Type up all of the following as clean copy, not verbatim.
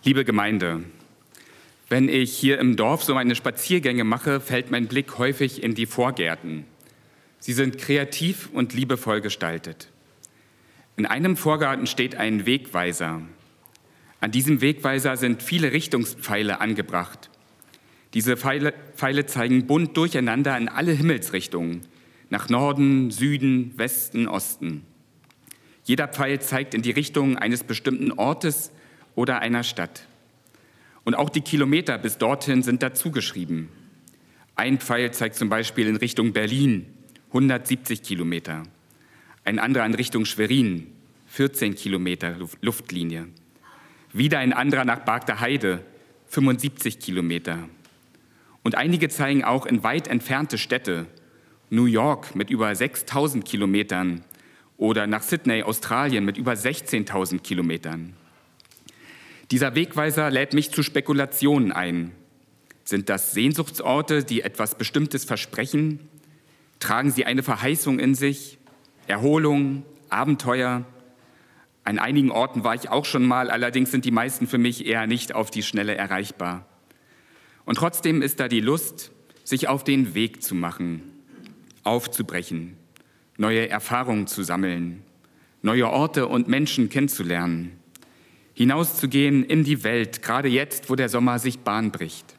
Liebe Gemeinde, wenn ich hier im Dorf so meine Spaziergänge mache, fällt mein Blick häufig in die Vorgärten. Sie sind kreativ und liebevoll gestaltet. In einem Vorgarten steht ein Wegweiser. An diesem Wegweiser sind viele Richtungspfeile angebracht. Diese Pfeile zeigen bunt durcheinander in alle Himmelsrichtungen, nach Norden, Süden, Westen, Osten. Jeder Pfeil zeigt in die Richtung eines bestimmten Ortes oder einer Stadt. Und auch die Kilometer bis dorthin sind dazu geschrieben. Ein Pfeil zeigt zum Beispiel in Richtung Berlin, 170 Kilometer. Ein anderer in Richtung Schwerin, 14 Kilometer Luftlinie. Wieder ein anderer nach Bargter-Heide, 75 Kilometer. Und einige zeigen auch in weit entfernte Städte, New York mit über 6.000 Kilometern oder nach Sydney, Australien mit über 16.000 Kilometern. Dieser Wegweiser lädt mich zu Spekulationen ein. Sind das Sehnsuchtsorte, die etwas Bestimmtes versprechen? Tragen sie eine Verheißung in sich? Erholung, Abenteuer? An einigen Orten war ich auch schon mal, allerdings sind die meisten für mich eher nicht auf die Schnelle erreichbar. Und trotzdem ist da die Lust, sich auf den Weg zu machen, aufzubrechen, neue Erfahrungen zu sammeln, neue Orte und Menschen kennenzulernen, hinauszugehen in die Welt, gerade jetzt, wo der Sommer sich Bahn bricht.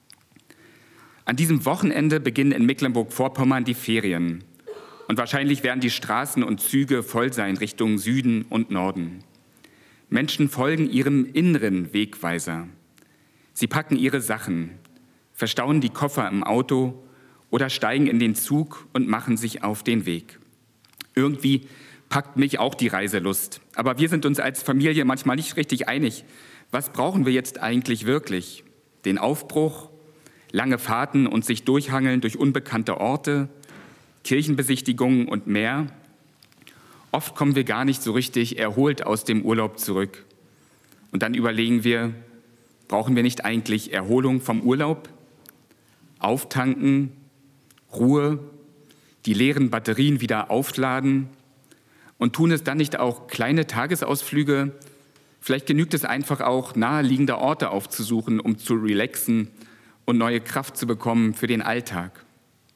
An diesem Wochenende beginnen in Mecklenburg-Vorpommern die Ferien. Und wahrscheinlich werden die Straßen und Züge voll sein Richtung Süden und Norden. Menschen folgen ihrem inneren Wegweiser. Sie packen ihre Sachen, verstauen die Koffer im Auto oder steigen in den Zug und machen sich auf den Weg. Irgendwie packt mich auch die Reiselust. Aber wir sind uns als Familie manchmal nicht richtig einig. Was brauchen wir jetzt eigentlich wirklich? Den Aufbruch, lange Fahrten und sich durchhangeln durch unbekannte Orte, Kirchenbesichtigungen und mehr? Oft kommen wir gar nicht so richtig erholt aus dem Urlaub zurück. Und dann überlegen wir, brauchen wir nicht eigentlich Erholung vom Urlaub? Auftanken, Ruhe, die leeren Batterien wieder aufladen? Und tun es dann nicht auch kleine Tagesausflüge? Vielleicht genügt es einfach auch, naheliegende Orte aufzusuchen, um zu relaxen und neue Kraft zu bekommen für den Alltag.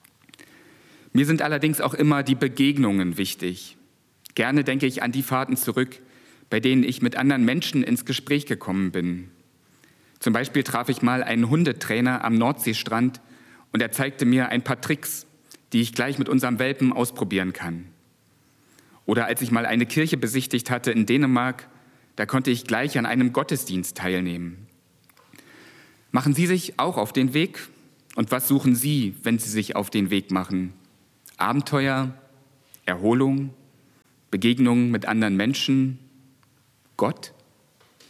Mir sind allerdings auch immer die Begegnungen wichtig. Gerne denke ich an die Fahrten zurück, bei denen ich mit anderen Menschen ins Gespräch gekommen bin. Zum Beispiel traf ich mal einen Hundetrainer am Nordseestrand und er zeigte mir ein paar Tricks, die ich gleich mit unserem Welpen ausprobieren kann. Oder als ich mal eine Kirche besichtigt hatte in Dänemark, da konnte ich gleich an einem Gottesdienst teilnehmen. Machen Sie sich auch auf den Weg? Und was suchen Sie, wenn Sie sich auf den Weg machen? Abenteuer, Erholung, Begegnungen mit anderen Menschen, Gott?